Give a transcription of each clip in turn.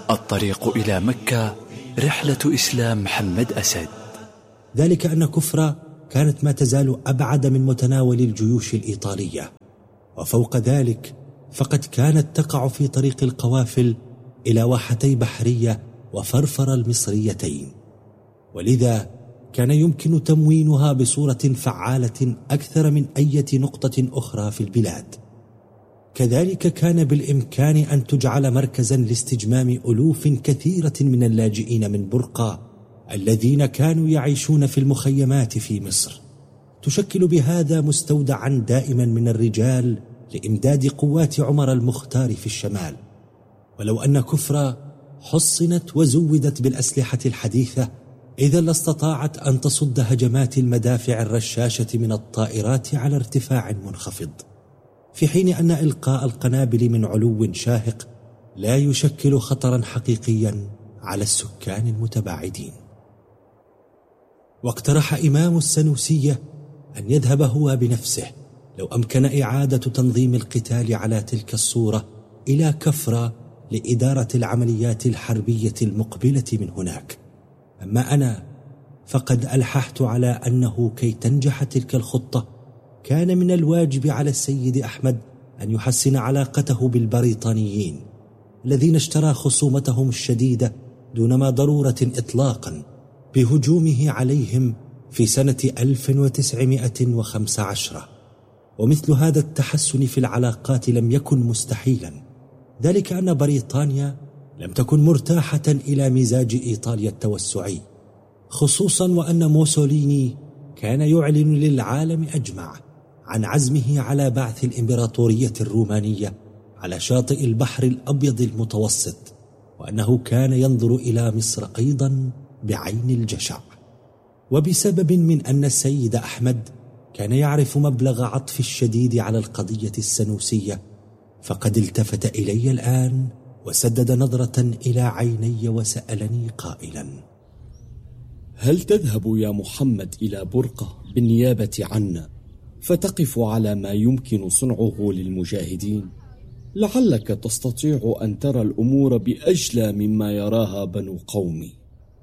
الطريق إلى مكة، رحلة إسلام محمد أسد. ذلك أن كفر كانت ما تزال أبعد من متناول الجيوش الإيطالية، وفوق ذلك فقد كانت تقع في طريق القوافل إلى واحتي بحرية وفرفر المصريتين، ولذا كان يمكن تموينها بصورة فعالة أكثر من أي نقطة أخرى في البلاد. كذلك كان بالإمكان أن تجعل مركزا لاستجمام ألوف كثيرة من اللاجئين من برقة الذين كانوا يعيشون في المخيمات في مصر، تشكل بهذا مستودعا دائما من الرجال لإمداد قوات عمر المختار في الشمال. ولو أن كفر حصنت وزودت بالأسلحة الحديثة، إذا لاستطاعت أن تصد هجمات المدافع الرشاشة من الطائرات على ارتفاع منخفض، في حين أن إلقاء القنابل من علو شاهق لا يشكل خطرا حقيقيا على السكان المتباعدين. واقترح إمام السنوسية أن يذهب هو بنفسه لو أمكن إعادة تنظيم القتال على تلك الصورة إلى كفر لإدارة العمليات الحربية المقبلة من هناك. أما أنا فقد ألححت على أنه كي تنجح تلك الخطة كان من الواجب على السيد أحمد أن يحسن علاقته بالبريطانيين الذين اشترى خصومتهم الشديدة دون ما ضرورة إطلاقا بهجومه عليهم في سنة 1915. ومثل هذا التحسن في العلاقات لم يكن مستحيلا، ذلك أن بريطانيا لم تكن مرتاحة إلى مزاج إيطاليا التوسعي، خصوصا وأن موسوليني كان يعلن للعالم أجمع عن عزمه على بعث الإمبراطورية الرومانية على شاطئ البحر الأبيض المتوسط، وأنه كان ينظر إلى مصر أيضا بعين الجشع. وبسبب من أن السيد أحمد كان يعرف مبلغ عطف الشديد على القضية السنوسية، فقد التفت إلي الآن وسدد نظرة إلى عيني وسألني قائلا: هل تذهب يا محمد إلى برقة بالنيابة عنا فتقف على ما يمكن صنعه للمجاهدين؟ لعلك تستطيع أن ترى الأمور بأجلى مما يراها بنو قومي.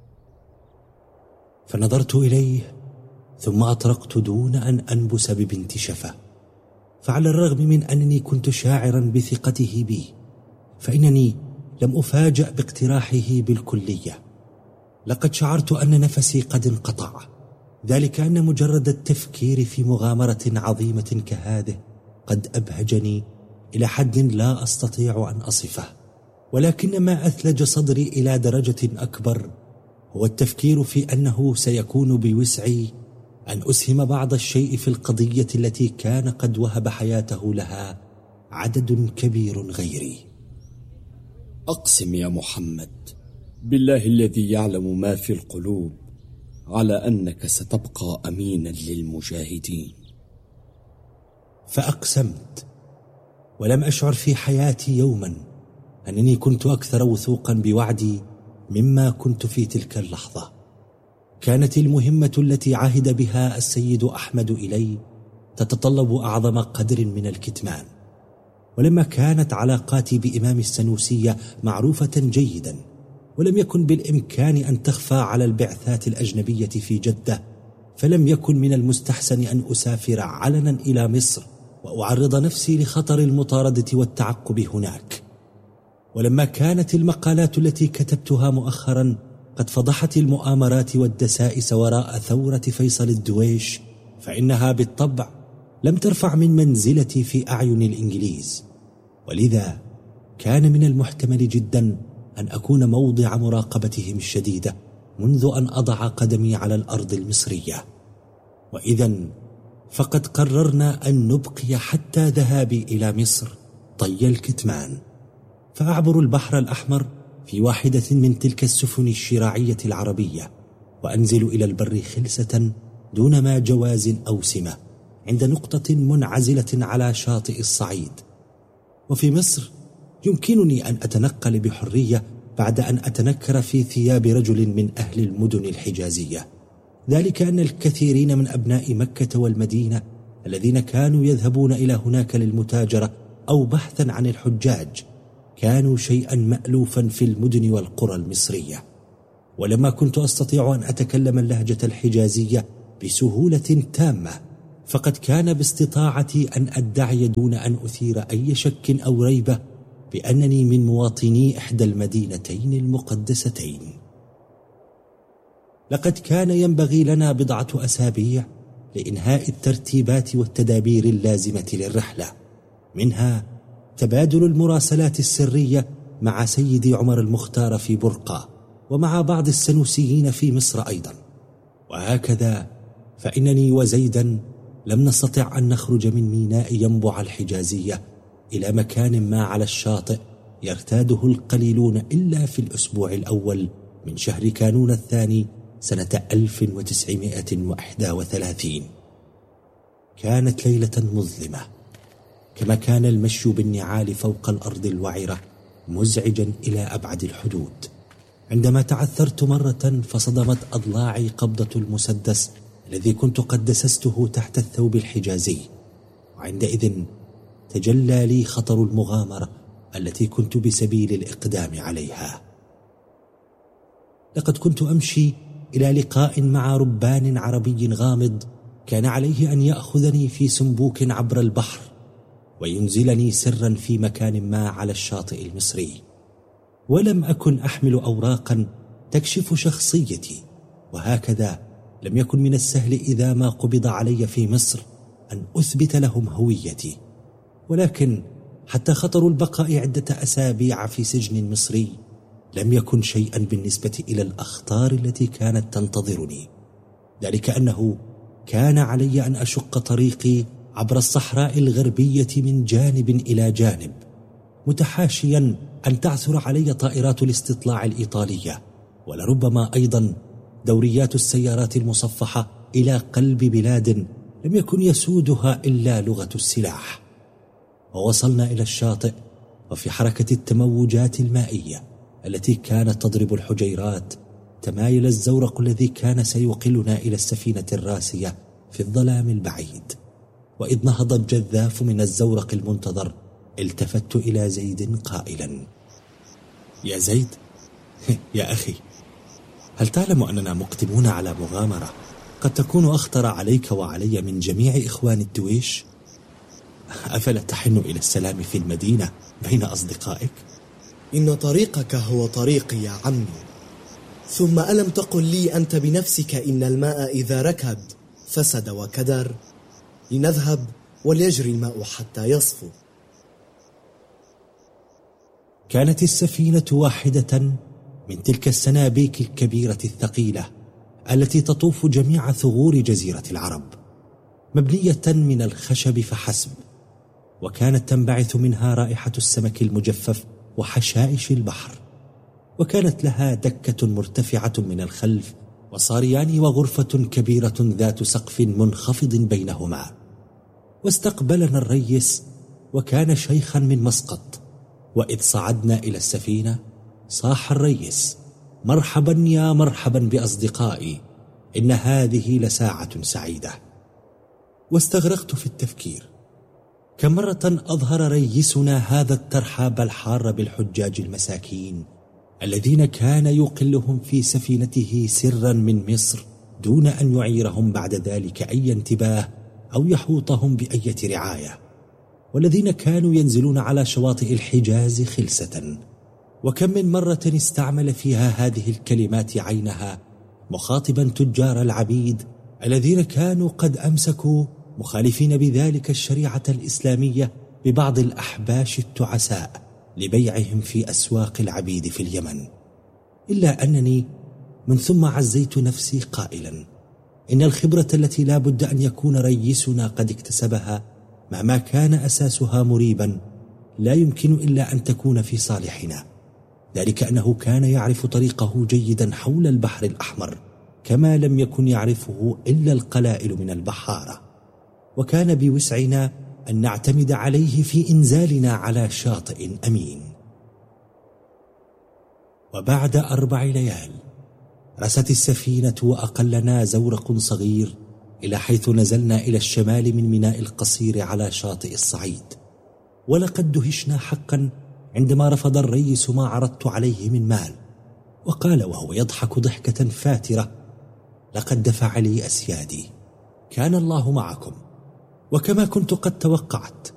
فنظرت إليه ثم أطرقت دون أن أنبس ببنت شفة، فعلى الرغم من أنني كنت شاعرا بثقته بي، فإنني لم أفاجأ باقتراحه بالكلية. لقد شعرت أن نفسي قد انقطع، ذلك أن مجرد التفكير في مغامرة عظيمة كهذه قد أبهجني إلى حد لا أستطيع أن أصفه. ولكن ما أثلج صدري إلى درجة أكبر هو التفكير في أنه سيكون بوسعي أن أسهم بعض الشيء في القضية التي كان قد وهب حياته لها عدد كبير غيري. أقسم يا محمد بالله الذي يعلم ما في القلوب على أنك ستبقى أمينا للمجاهدين. فأقسمت، ولم أشعر في حياتي يوما أنني كنت أكثر وثوقا بوعدي مما كنت في تلك اللحظة. كانت المهمة التي عهد بها السيد أحمد إلي تتطلب أعظم قدر من الكتمان، ولما كانت علاقاتي بإمام السنوسية معروفة جيدا ولم يكن بالإمكان أن تخفى على البعثات الأجنبية في جدة، فلم يكن من المستحسن أن أسافر علنا إلى مصر وأعرض نفسي لخطر المطاردة والتعقب هناك. ولما كانت المقالات التي كتبتها مؤخرا قد فضحت المؤامرات والدسائس وراء ثورة فيصل الدويش، فإنها بالطبع لم ترفع من منزلتي في أعين الإنجليز، ولذا كان من المحتمل جدا أن أكون موضع مراقبتهم الشديدة منذ أن أضع قدمي على الأرض المصرية. وإذن فقد قررنا أن نبقي حتى ذهابي إلى مصر طي الكتمان، فأعبر البحر الأحمر في واحدة من تلك السفن الشراعية العربية، وأنزل إلى البر خلسة دون ما جواز أو سمة عند نقطة منعزلة على شاطئ الصعيد. وفي مصر يمكنني أن أتنقل بحرية بعد أن أتنكر في ثياب رجل من أهل المدن الحجازية، ذلك أن الكثيرين من أبناء مكة والمدينة الذين كانوا يذهبون إلى هناك للمتاجرة أو بحثا عن الحجاج كانوا شيئا مألوفا في المدن والقرى المصرية. ولما كنت أستطيع أن أتكلم اللهجة الحجازية بسهولة تامة، فقد كان باستطاعتي أن أدعي دون أن أثير أي شك أو ريبة بأنني من مواطني إحدى المدينتين المقدستين. لقد كان ينبغي لنا بضعة أسابيع لإنهاء الترتيبات والتدابير اللازمة للرحلة، منها تبادل المراسلات السرية مع سيدي عمر المختار في برقة ومع بعض السنوسيين في مصر أيضا. وهكذا فإنني وزيدا لم نستطع أن نخرج من ميناء ينبع الحجازية إلى مكان ما على الشاطئ يرتاده القليلون إلا في الأسبوع الأول من شهر كانون الثاني سنة 1931. كانت ليلة مظلمة، كما كان المشي بالنعال فوق الأرض الوعرة مزعجا إلى أبعد الحدود. عندما تعثرت مرة فصدمت أضلاعي قبضة المسدس الذي كنت قد دسسته تحت الثوب الحجازي، وعندئذ تجلى لي خطر المغامرة التي كنت بسبيل الإقدام عليها. لقد كنت أمشي إلى لقاء مع ربان عربي غامض كان عليه أن يأخذني في سنبوك عبر البحر وينزلني سرا في مكان ما على الشاطئ المصري. ولم أكن أحمل أوراقا تكشف شخصيتي، وهكذا لم يكن من السهل إذا ما قبض علي في مصر أن أثبت لهم هويتي. ولكن حتى خطر البقاء عدة أسابيع في سجن مصري لم يكن شيئا بالنسبة إلى الأخطار التي كانت تنتظرني، ذلك أنه كان علي أن أشق طريقي عبر الصحراء الغربية من جانب إلى جانب، متحاشيا أن تعثر علي طائرات الاستطلاع الإيطالية، ولربما أيضا دوريات السيارات المصفحة إلى قلب بلاد لم يكن يسودها إلا لغة السلاح. ووصلنا إلى الشاطئ، وفي حركة التموجات المائية التي كانت تضرب الحجيرات تمايل الزورق الذي كان سيوقلنا إلى السفينة الراسية في الظلام البعيد. وإذ نهض الجذاف من الزورق المنتظر التفت إلى زيد قائلا: يا زيد، يا أخي، هل تعلم أننا مقدمون على مغامرة قد تكون أخطر عليك وعلي من جميع إخوان الدويش؟ أفلا تحن إلى السلام في المدينة بين أصدقائك؟ إن طريقك هو طريقي يا عمي، ثم ألم تقل لي أنت بنفسك إن الماء إذا ركد فسد وكدر؟ لنذهب وليجري الماء حتى يصفو. كانت السفينة واحدة من تلك السنابيك الكبيرة الثقيلة التي تطوف جميع ثغور جزيرة العرب، مبنية من الخشب فحسب، وكانت تنبعث منها رائحة السمك المجفف وحشائش البحر، وكانت لها دكة مرتفعة من الخلف وصاريان وغرفة كبيرة ذات سقف منخفض بينهما. واستقبلنا الريس وكان شيخا من مسقط، وإذ صعدنا إلى السفينة صاح الريس: مرحبا يا مرحبا بأصدقائي، إن هذه لساعة سعيدة. واستغرقت في التفكير كم مرة أظهر ريسنا هذا الترحاب الحار بالحجاج المساكين الذين كان يقلهم في سفينته سرا من مصر دون أن يعيرهم بعد ذلك أي انتباه أو يحوطهم بأية رعاية، والذين كانوا ينزلون على شواطئ الحجاز خلسة. وكم من مرة استعمل فيها هذه الكلمات عينها مخاطبا تجار العبيد الذين كانوا قد أمسكوا مخالفين بذلك الشريعة الإسلامية ببعض الأحباش التعساء لبيعهم في أسواق العبيد في اليمن. إلا أنني من ثم عزيت نفسي قائلا: إن الخبرة التي لا بد أن يكون ريسنا قد اكتسبها مهما كان أساسها مريبا لا يمكن إلا أن تكون في صالحنا، ذلك أنه كان يعرف طريقه جيدا حول البحر الأحمر كما لم يكن يعرفه إلا القلائل من البحارة، وكان بوسعنا أن نعتمد عليه في إنزالنا على شاطئ أمين. وبعد 4 ليال رست السفينة وأقلنا زورق صغير إلى حيث نزلنا إلى الشمال من ميناء القصير على شاطئ الصعيد. ولقد دهشنا حقا عندما رفض الريس ما عرضت عليه من مال، وقال وهو يضحك ضحكة فاترة: لقد دفع لي أسيادي، كان الله معكم. وكما كنت قد توقعت،